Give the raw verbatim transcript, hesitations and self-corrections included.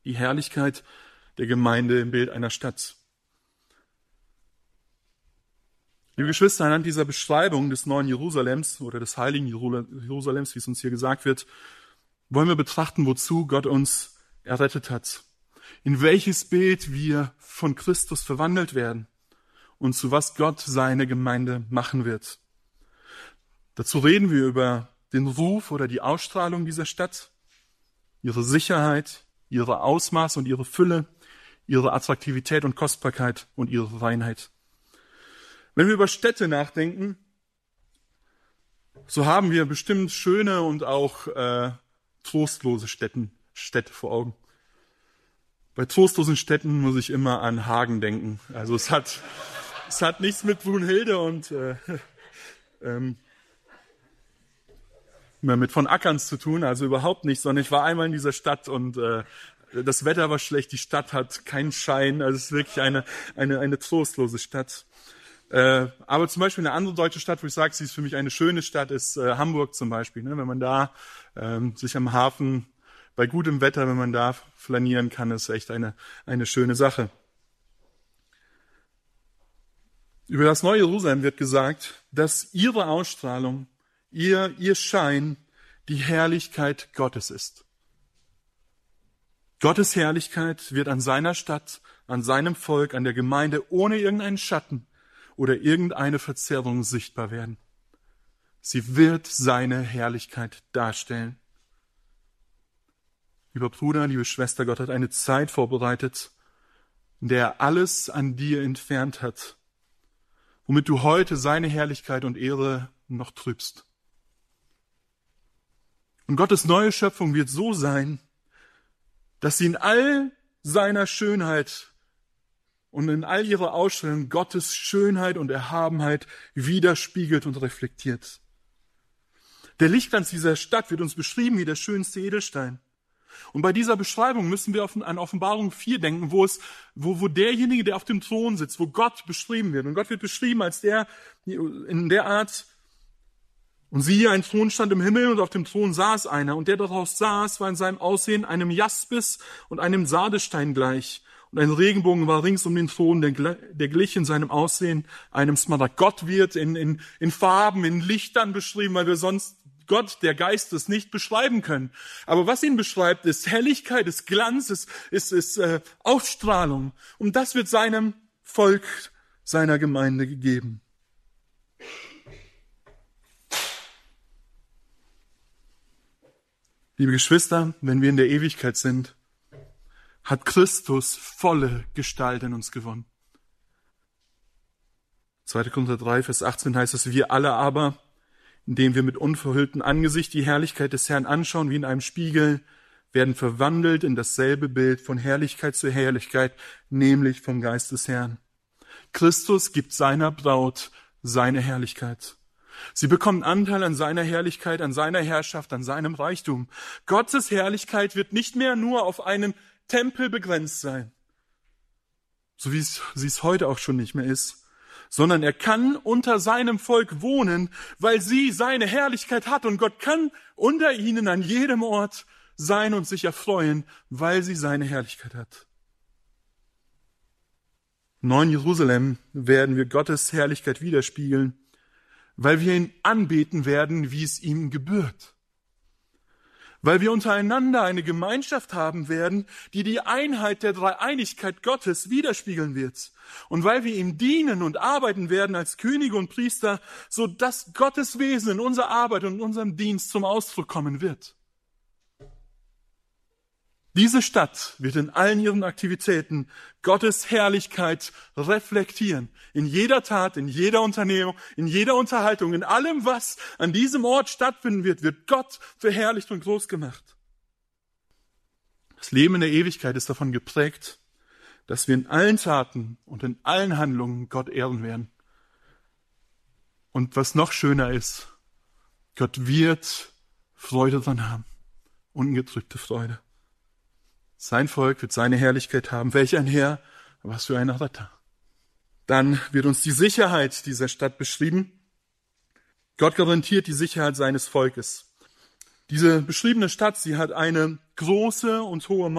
die Herrlichkeit der Gemeinde im Bild einer Stadt. Liebe Geschwister, anhand dieser Beschreibung des neuen Jerusalems oder des heiligen Jerusalems, wie es uns hier gesagt wird, wollen wir betrachten, wozu Gott uns errettet hat, in welches Bild wir von Christus verwandelt werden und zu was Gott seine Gemeinde machen wird. Dazu reden wir über den Ruf oder die Ausstrahlung dieser Stadt, ihre Sicherheit, ihre Ausmaß und ihre Fülle, ihre Attraktivität und Kostbarkeit und ihre Reinheit. Wenn wir über Städte nachdenken, so haben wir bestimmt schöne und auch äh, trostlose Städten, Städte vor Augen. Bei trostlosen Städten muss ich immer an Hagen denken. Also es hat, es hat nichts mit Brunhilde und äh, ähm, mit von Ackerns zu tun, also überhaupt nicht, sondern ich war einmal in dieser Stadt und äh, das Wetter war schlecht, die Stadt hat keinen Schein, also es ist wirklich eine, eine, eine trostlose Stadt. Äh, aber zum Beispiel eine andere deutsche Stadt, wo ich sage, sie ist für mich eine schöne Stadt, ist äh, Hamburg zum Beispiel. Ne? Wenn man da ähm, sich am Hafen bei gutem Wetter, wenn man da flanieren kann, ist echt eine, eine schöne Sache. Über das neue Jerusalem wird gesagt, dass ihre Ausstrahlung, ihr, ihr Schein die Herrlichkeit Gottes ist. Gottes Herrlichkeit wird an seiner Stadt, an seinem Volk, an der Gemeinde ohne irgendeinen Schatten oder irgendeine Verzerrung sichtbar werden. Sie wird seine Herrlichkeit darstellen. Lieber Bruder, liebe Schwester, Gott hat eine Zeit vorbereitet, in der er alles an dir entfernt hat, womit du heute seine Herrlichkeit und Ehre noch trübst. Und Gottes neue Schöpfung wird so sein, dass sie in all seiner Schönheit und in all ihrer Ausstellung Gottes Schönheit und Erhabenheit widerspiegelt und reflektiert. Der Lichtglanz dieser Stadt wird uns beschrieben wie der schönste Edelstein. Und bei dieser Beschreibung müssen wir an Offenbarung vier denken, wo es, wo, wo derjenige, der auf dem Thron sitzt, wo Gott beschrieben wird. Und Gott wird beschrieben als der, in der Art, und siehe, ein Thron stand im Himmel und auf dem Thron saß einer. Und der darauf saß, war in seinem Aussehen einem Jaspis und einem Sardestein gleich. Und ein Regenbogen war rings um den Thron, der, der glich in seinem Aussehen einem Smaragd. Gott wird in, in, in Farben, in Lichtern beschrieben, weil wir sonst Gott, der Geist, es nicht beschreiben können. Aber was ihn beschreibt, ist Helligkeit, ist Glanz, ist, ist, ist äh, Ausstrahlung. Und das wird seinem Volk, seiner Gemeinde gegeben. Liebe Geschwister, wenn wir in der Ewigkeit sind, hat Christus volle Gestalt in uns gewonnen. zweiter Korinther drei, Vers achtzehn heißt es, wir alle aber, indem wir mit unverhülltem Angesicht die Herrlichkeit des Herrn anschauen wie in einem Spiegel, werden verwandelt in dasselbe Bild von Herrlichkeit zu Herrlichkeit, nämlich vom Geist des Herrn. Christus gibt seiner Braut seine Herrlichkeit. Sie bekommen Anteil an seiner Herrlichkeit, an seiner Herrschaft, an seinem Reichtum. Gottes Herrlichkeit wird nicht mehr nur auf einen Tempel begrenzt sein, so wie es, wie es heute auch schon nicht mehr ist, sondern er kann unter seinem Volk wohnen, weil sie seine Herrlichkeit hat und Gott kann unter ihnen an jedem Ort sein und sich erfreuen, weil sie seine Herrlichkeit hat. Im neuen Jerusalem werden wir Gottes Herrlichkeit widerspiegeln, weil wir ihn anbeten werden, wie es ihm gebührt. Weil wir untereinander eine Gemeinschaft haben werden, die die Einheit der Dreieinigkeit Gottes widerspiegeln wird. Und weil wir ihm dienen und arbeiten werden als Könige und Priester, so dass Gottes Wesen in unserer Arbeit und in unserem Dienst zum Ausdruck kommen wird. Diese Stadt wird in allen ihren Aktivitäten Gottes Herrlichkeit reflektieren. In jeder Tat, in jeder Unternehmung, in jeder Unterhaltung, in allem, was an diesem Ort stattfinden wird, wird Gott verherrlicht und groß gemacht. Das Leben in der Ewigkeit ist davon geprägt, dass wir in allen Taten und in allen Handlungen Gott ehren werden. Und was noch schöner ist, Gott wird Freude dran haben, ungetrübte Freude. Sein Volk wird seine Herrlichkeit haben. Welch ein Herr, was für ein Retter. Dann wird uns die Sicherheit dieser Stadt beschrieben. Gott garantiert die Sicherheit seines Volkes. Diese beschriebene Stadt, sie hat eine große und hohe Mauer.